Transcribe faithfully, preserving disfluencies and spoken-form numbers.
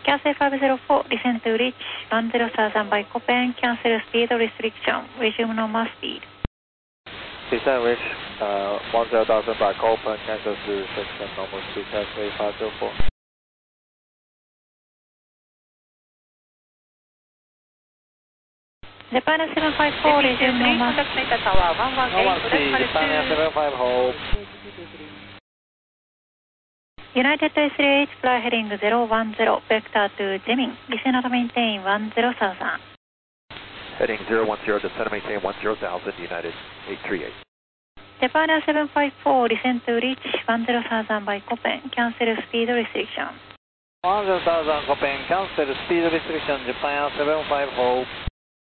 Cancel five zero four, descend to reach one zero thousand by Copen, cancel speed restriction, resume normal speed. Descend reach uh, one zero thousand by Copen, cancel speed restriction, normal speed, taxi five zero four. Japan seven five four, resume normal speed. Normal speed, Japan seven five hold. United three eight, fly heading zero one zero, vector to Zemin, descend and maintain one zero thousand. Heading zero one zero, descend and maintain one zero thousand, United eight three eight. Japan seven five four, descend to reach one zero thousand by Copen, cancel speed restriction. one zero thousand, Copen, cancel speed restriction, Japan seven five hold.